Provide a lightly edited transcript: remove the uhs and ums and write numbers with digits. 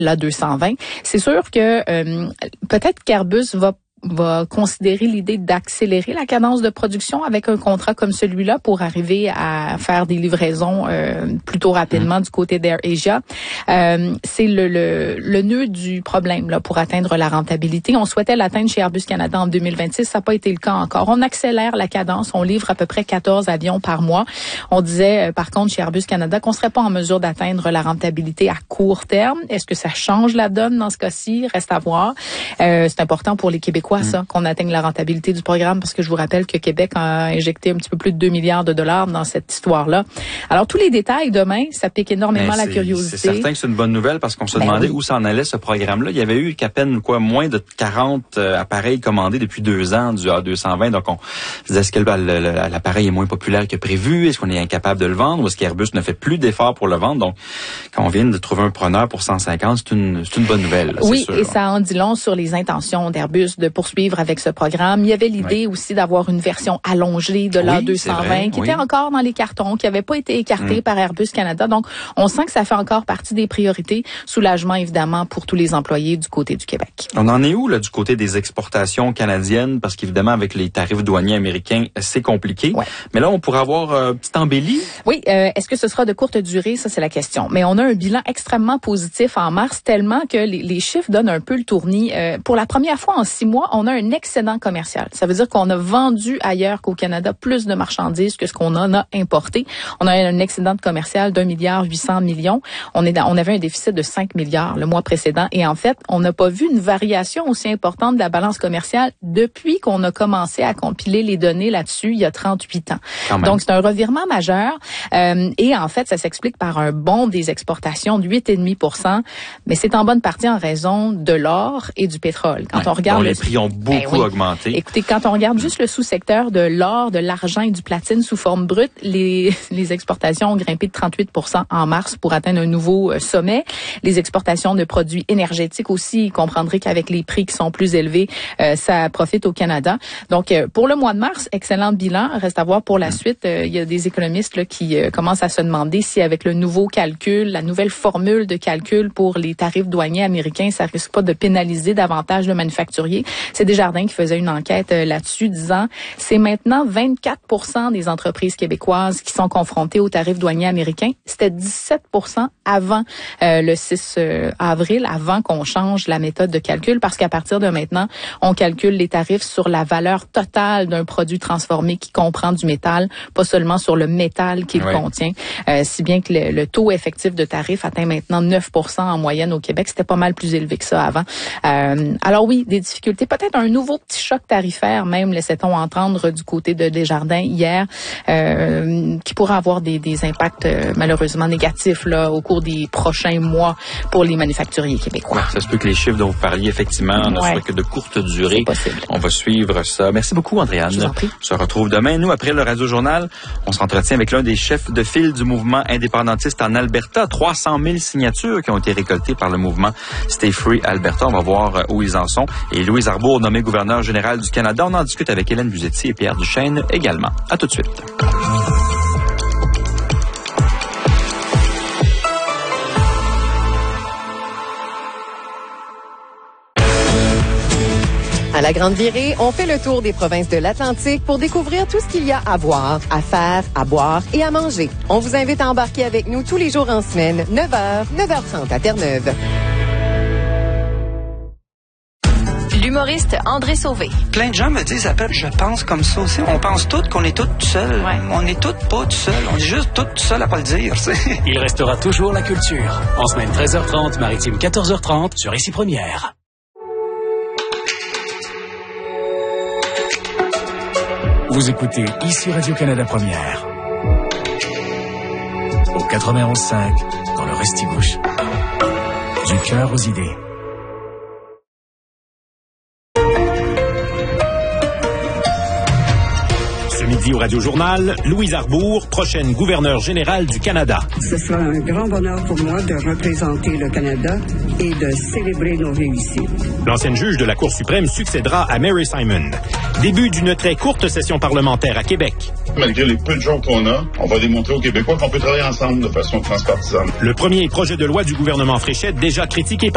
l'A220. C'est sûr que peut-être qu'Airbus va considérer l'idée d'accélérer la cadence de production avec un contrat comme celui-là pour arriver à faire des livraisons plutôt rapidement du côté d'AirAsia. C'est le nœud du problème là pour atteindre la rentabilité. On souhaitait l'atteindre chez Airbus Canada en 2026, ça n'a pas été le cas encore. On accélère la cadence, on livre à peu près 14 avions par mois. On disait par contre chez Airbus Canada qu'on serait pas en mesure d'atteindre la rentabilité à court terme. Est-ce que ça change la donne dans ce cas-ci? Reste à voir. C'est important pour les Québécois ça, qu'on atteigne la rentabilité du programme, parce que je vous rappelle que Québec a injecté un petit peu plus de 2 milliards de dollars dans cette histoire-là. Alors, tous les détails demain, ça pique énormément la curiosité. C'est certain que c'est une bonne nouvelle, parce qu'on se demandait où s'en allait ce programme-là. Il y avait eu qu'à peine moins de 40 appareils commandés depuis 2 ans du A220. Donc, on se disait, est-ce que l'appareil est moins populaire que prévu? Est-ce qu'on est incapable de le vendre? Ou est-ce qu'Airbus ne fait plus d'efforts pour le vendre? Donc, quand on vient de trouver un preneur pour 150, c'est une bonne nouvelle. Là, oui, c'est sûr, et ça en dit long sur les intentions d'Airbus de poursuivre avec ce programme. Il y avait l'idée aussi d'avoir une version allongée de l'A220 qui était encore dans les cartons, qui n'avait pas été écartée par Airbus Canada. Donc, on sent que ça fait encore partie des priorités. Soulagement, évidemment, pour tous les employés du côté du Québec. On en est où, là, du côté des exportations canadiennes? Parce qu'évidemment, avec les tarifs douaniers américains, c'est compliqué. Ouais. Mais là, on pourrait avoir une petite embellie. Oui, est-ce que ce sera de courte durée? Ça, c'est la question. Mais on a un bilan extrêmement positif en mars, tellement que les chiffres donnent un peu le tournis. Pour la première fois en 6 mois, on a un excédent commercial. Ça veut dire qu'on a vendu ailleurs qu'au Canada plus de marchandises que ce qu'on en a importé. On a un excédent commercial d'1,8 milliard. On avait un déficit de 5 milliards le mois précédent. Et en fait, on n'a pas vu une variation aussi importante de la balance commerciale depuis qu'on a commencé à compiler les données là-dessus il y a 38 ans. Donc, c'est un revirement majeur. Et en fait, ça s'explique par un bond des exportations de 8,5 %. Mais c'est en bonne partie en raison de l'or et du pétrole. Quand on regarde les prix ont beaucoup augmenté. Écoutez, quand on regarde juste le sous-secteur de l'or, de l'argent et du platine sous forme brute, les exportations ont grimpé de 38 % en mars pour atteindre un nouveau sommet. Les exportations de produits énergétiques aussi, vous comprendrez qu'avec les prix qui sont plus élevés, ça profite au Canada. Donc, pour le mois de mars, excellent bilan. Reste à voir pour la suite. Il y a des économistes là, qui commencent à se demander si avec le nouveau calcul, la nouvelle formule de calcul pour les tarifs douaniers américains, ça risque pas de pénaliser davantage le manufacturier. C'est Desjardins qui faisait une enquête là-dessus disant c'est maintenant 24 % des entreprises québécoises qui sont confrontées aux tarifs douaniers américains. C'était 17 % avant le 6 avril, avant qu'on change la méthode de calcul, parce qu'à partir de maintenant, on calcule les tarifs sur la valeur totale d'un produit transformé qui comprend du métal, pas seulement sur le métal qu'il contient. Si bien que le taux effectif de tarif atteint maintenant 9 % en moyenne au Québec. C'était pas mal plus élevé que ça avant. Alors oui, des difficultés, peut-être un nouveau petit choc tarifaire même, laissait-on entendre du côté de Desjardins hier, qui pourra avoir des impacts malheureusement négatifs là au cours des prochains mois pour les manufacturiers québécois. Ouais, ça se peut que les chiffres dont vous parliez, effectivement, ne soient que de courte durée. C'est possible. On va suivre ça. Merci beaucoup, Andréane. Je vous en prie. On se retrouve demain. Nous, après le Radio-Journal, on s'entretient avec l'un des chefs de file du mouvement indépendantiste en Alberta. 300 000 signatures qui ont été récoltées par le mouvement Stay Free Alberta. On va voir où ils en sont. Et Louise Arbour, nommé gouverneur général du Canada. On en discute avec Hélène Buzetti et Pierre Duchesne également. À tout de suite. À la Grande Virée, on fait le tour des provinces de l'Atlantique pour découvrir tout ce qu'il y a à voir, à faire, à boire et à manger. On vous invite à embarquer avec nous tous les jours en semaine, 9h, 9h30 à Terre-Neuve. L'humoriste André Sauvé. Plein de gens me disent, appelle, je pense comme ça aussi. On pense tous qu'on est tous tout seuls. Ouais. On est tous pas tout seuls. On est juste tous tout seuls à pas le dire. T'sais. Il restera toujours la culture. En semaine 13h30, maritime 14h30 sur Ici Première. Vous écoutez Ici Radio-Canada Première. Au 91.5, dans le Restigouche. Du cœur aux idées. Ce midi au Radio-Journal, Louise Arbour, prochaine gouverneure générale du Canada. Ce sera un grand bonheur pour moi de représenter le Canada et de célébrer nos réussites. L'ancienne juge de la Cour suprême succédera à Mary Simon. Début d'une très courte session parlementaire à Québec. Malgré les peu de jours qu'on a, on va démontrer aux Québécois qu'on peut travailler ensemble de façon transpartisane. Le premier projet de loi du gouvernement Fréchette déjà critiqué